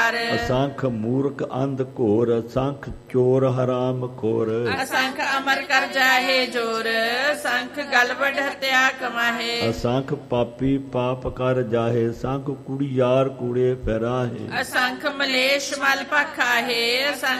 ਹਰ ਅਸੰਖ ਮੂਰਖ ਅੰਧ ਘੋਰ ਅਸੰਖ ਚੋਰ ਹਰਾਮ ਖੋਰ ਅਸੰਖ ਅਮਰ ਕਰ ਜਾਹੇ ਜੋਰ ਸੰਖ ਗਲਬੜ ਹਤਿਆ ਕਮਾਹੇ ਅਸੰਖ ਪਾਪੀ ਪਾਪ ਕਰ ਜਾਹੇ ਸੰਖ ਕੁੜੀਆਰ ਕੂੜੇ ਫਿਰਾਹੇ ਅਸੰਖ ਮਲੇਸ਼ ਮਲ ਭਖਾਹੇ